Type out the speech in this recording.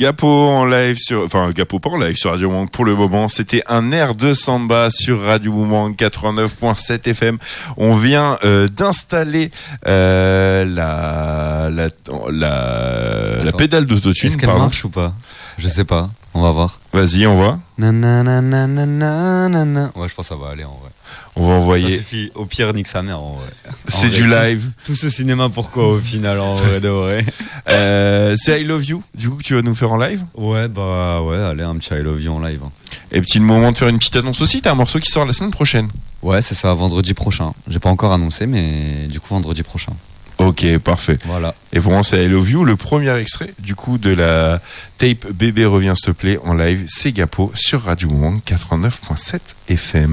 Gapo en live Gapo pas en live sur Radio Mouang pour le moment. C'était un air de samba sur Radio Mouang 89.7 FM. On vient d'installer la pédale d'autotune. Est-ce qu'elle marche ou pas? Je sais pas. On va voir. Vas-y, on voit. Ouais, je pense que ça va aller en vrai. On va envoyer. Ça suffit. Au pire, nique sa mère en vrai. C'est du live. Tout ce cinéma, pourquoi au final en vrai de vrai? C'est I Love You, du coup, que tu vas nous faire en live? Ouais, allez, un petit I Love You en live. Et petit moment de faire une petite annonce aussi. T'as un morceau qui sort la semaine prochaine. Ouais, c'est ça, vendredi prochain. J'ai pas encore annoncé, mais du coup, vendredi prochain. Ok, parfait. Voilà. Et pour moi, c'est I Love You, le premier extrait du coup de la tape Bébé revient s'il te plaît en live. C'est Gapo sur Radio Mouang 89.7 FM.